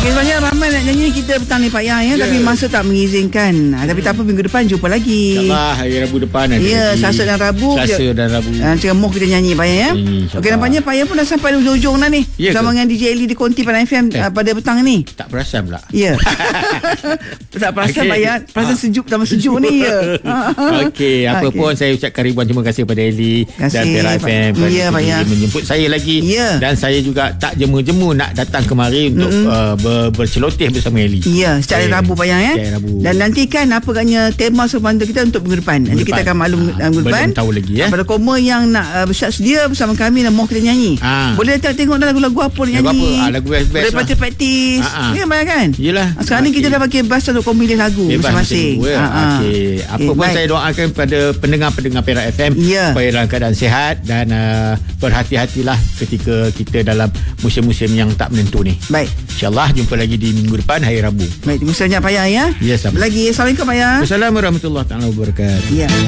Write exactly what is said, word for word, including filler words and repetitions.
Okey, sebenarnya ramai nak nyanyi kita petang ni Pak Yah ya, yeah. Tapi masa tak mengizinkan. Ha, tapi tak apa, minggu depan jumpa lagi. InsyaAllah hari Rabu depan ada ya, lagi. Selasa dan Rabu. Selasa dan Rabu. Ha, ceramah kita nyanyi Pak Yah ya. Hmm, Okey, nampaknya Pak Yah pun dah sampai ujung-ujung dah ni. Ya, bersama dengan D J Eli di Konti pada F M eh. pada petang ni. Tak perasan pula. Ya. Tak perasan okay. Pak Yah. Perasan ha. sejuk tambah sejuk ni ya. Okey, apa okay. pun saya ucapkan ribuan terima kasih kepada Eli dan Perak F M ya, Pak Yah menjemput saya lagi. Ya. Dan saya juga tak jemu-jemu nak datang kemari untuk mm-hmm. uh, ber, berceloteh bersama Eli. Ya, setiap okay. Rabu Pak Yah ya. Rabu. Dan nantikan apa agaknya tema sepandang kita untuk minggu depan. Nanti minggu kita akan maklum ha, minggu depan. Belum tahu lagi ya. Pada koma yang nak uh, bersiap sedia bersama kami dan mau kita nyanyi. Ha. Boleh datang tengok dah lagu-lagu apa dia lagu nyanyi. Apa? Ha, lagu best-best. Boleh baca praktis. Ya, banyak kan? Yelah. Sekarang okay. ni kita dah pakai bas untuk memilih lagu bebas masing-masing. Ya. Ha. Okey. Apa okay, pun baik. Saya doakan kepada pendengar-pendengar Perak F M ya. Supaya dalam keadaan sihat dan uh, berhati-hatilah ketika kita dalam musim-musim yang tak menentu ni. Baik. InsyaAllah jumpa lagi di minggu depan hari Rabu. Baik, terima kasih banyak Pak Yah ya. Ya, sama. Lagi. Assalamualaikum Pak Yah. Assalamualaikum warahmatullahi wabarakatuh. Ya.